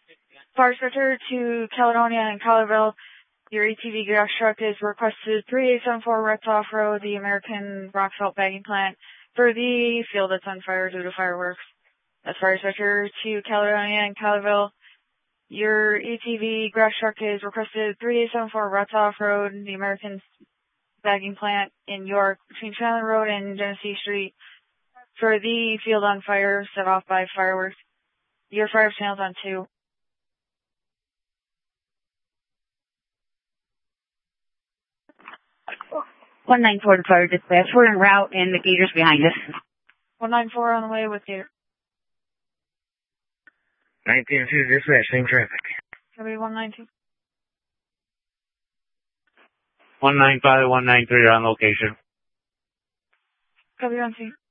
Fire Sector to Caledonia and Collierville. Your ATV gas truck is requested 3874 Retzoff Road, the American Rockfelt bagging plant, for the field that's on fire due to fireworks. That's Fire Sector to Caledonia and Collierville. Your ATV grass truck is requested 3874 Retzoff Road, the American bagging plant in York, between Shannon Road and Genesee Street, for the field on fire set off by fireworks. Your fire channel's on 2. One nine four to fire dispatch. We're en route and the Gators behind us. 194 on the way with Gator. 19-2 dispatch, same traffic. Copy 192. 195, 193 on location. Copy 1 2.